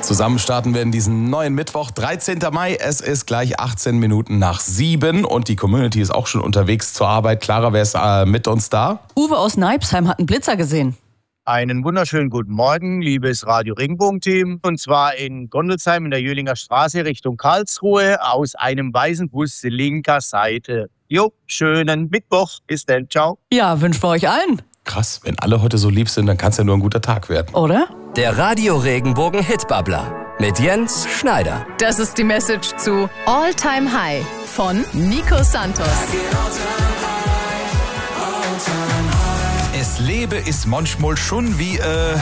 Zusammen starten wir in diesen neuen Mittwoch, 13. Mai. Es ist gleich 18 Minuten nach 7 und die Community ist auch schon unterwegs zur Arbeit. Clara, wer ist mit uns da? Uwe aus Neibsheim hat einen Blitzer gesehen. Einen wunderschönen guten Morgen, liebes Radio Regenbogen-Team. Und zwar in Gondelsheim in der Jöhlinger Straße Richtung Karlsruhe aus einem weißen Bus linker Seite. Jo, schönen Mittwoch. Bis dann, ciao. Ja, wünschen wir euch allen. Krass, wenn alle heute so lieb sind, dann kann es ja nur ein guter Tag werden. Oder? Der Radio Regenbogen Hitbabbler mit Jens Schneider. Das ist die Message zu All Time High von Nico Santos. Es lebe ist manchmal schon wie,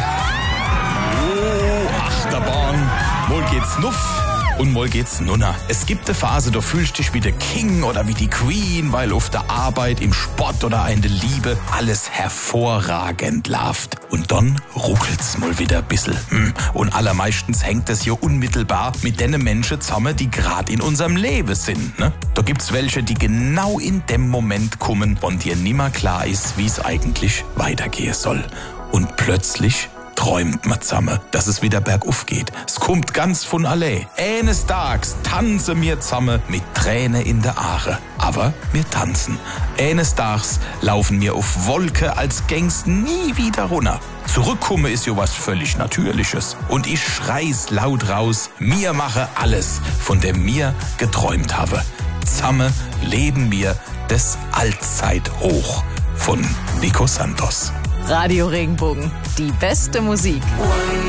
Achterbahn. Mal geht's nuff und mal geht's nunner. Es gibt eine Phase, da fühlst du dich wie der King oder wie die Queen, weil auf der Arbeit, im Sport oder in der Liebe alles hervorragend läuft. Und dann ruckelt's mal wieder ein bisschen. Und allermeistens hängt es hier unmittelbar mit den Menschen zusammen, die gerade in unserem Leben sind. Ne? Da gibt's welche, die genau in dem Moment kommen, wo dir nimmer klar ist, wie es eigentlich weitergehen soll. Und plötzlich träumt man zusammen, dass es wieder bergauf geht. Es kommt ganz von allein. Eines Tages tanzen wir zusammen mit Tränen in der Aare. Aber wir tanzen. Eines Tages laufen wir auf Wolke, als gäng's nie wieder runter. Zurückkommen ist ja was völlig Natürliches. Und ich schrei's laut raus, mir mache alles, von dem mir geträumt habe. Zusammen leben wir das Allzeithoch von Nico Santos. Radio Regenbogen, die beste Musik.